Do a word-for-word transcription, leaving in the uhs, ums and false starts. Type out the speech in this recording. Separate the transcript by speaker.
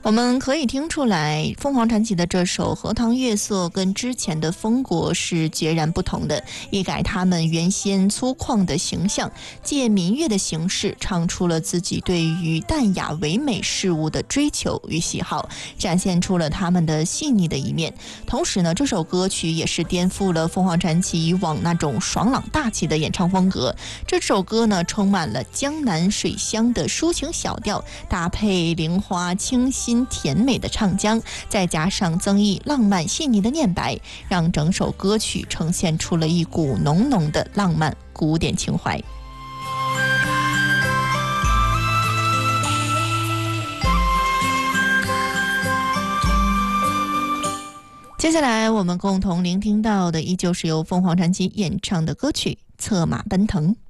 Speaker 1: 我们可以听出来，凤凰传奇的这首《荷塘月色》跟之前的《风国》是截然不同的，一改他们原先粗犷的形象，借民乐的形式唱出了自己对于淡雅唯美事物的追求与喜好，展现出了他们的细腻的一面。同时呢，这首歌曲也是颠覆了凤凰传奇以往那种爽朗大气的演唱风格。这首歌呢，充满了江南水乡的抒情小调，搭配玲花清新甜美的唱腔，再加上增益浪漫细腻的念白，让整首歌曲呈现出了一股浓浓的浪漫古典情怀。接下来我们共同聆听到的依旧是由凤凰传奇演唱的歌曲《策马奔腾》。